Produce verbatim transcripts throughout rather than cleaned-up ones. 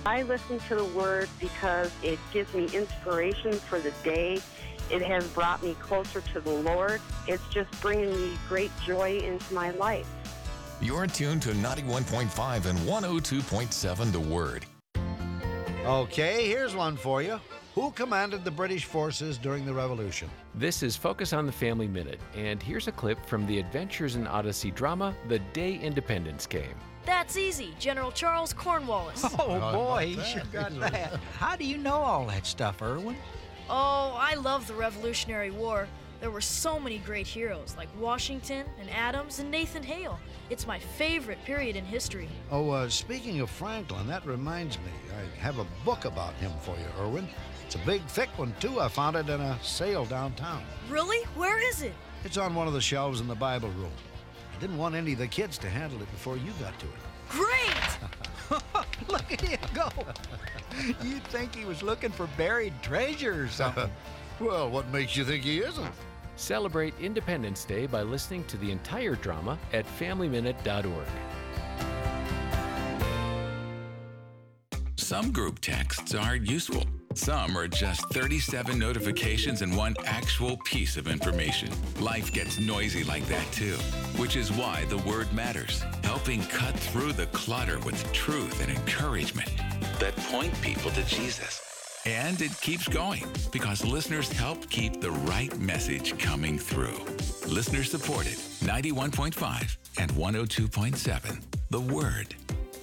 I listen to the Word because it gives me inspiration for the day. It has brought me closer to the Lord. It's just bringing me great joy into my life. You're tuned to ninety-one point five and one oh two point seven The Word. Okay, here's one for you. Who commanded the British forces during the Revolution? This is Focus on the Family Minute, and here's a clip from the Adventures in Odyssey drama, The Day Independence Came. That's easy. General Charles Cornwallis. Oh, boy, he sure got that. How do you know all that stuff, Erwin? Oh, I love the Revolutionary War. There were so many great heroes like Washington and Adams and Nathan Hale. It's my favorite period in history. Oh, uh, speaking of Franklin, that reminds me. I have a book about him for you, Erwin. It's a big, thick one, too. I found it in a sale downtown. Really? Where is it? It's on one of the shelves in the Bible room. I didn't want any of the kids to handle it before you got to it. Great! Look at him go. You'd think he was looking for buried treasure or something. Well, what makes you think he isn't? Celebrate Independence Day by listening to the entire drama at family minute dot org. Some group texts are useful. Some are just thirty-seven notifications and one actual piece of information. Life gets noisy like that too, which is why the Word matters, helping cut through the clutter with truth and encouragement that point people to Jesus. And it keeps going because listeners help keep the right message coming through. Listener supported, ninety-one point five and one oh two point seven, The Word.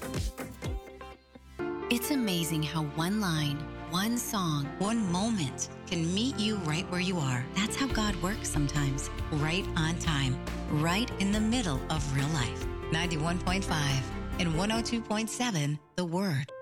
It's amazing how one line, one song, one moment can meet you right where you are. That's how God works sometimes, right on time, right in the middle of real life. ninety-one point five and one oh two point seven, The Word.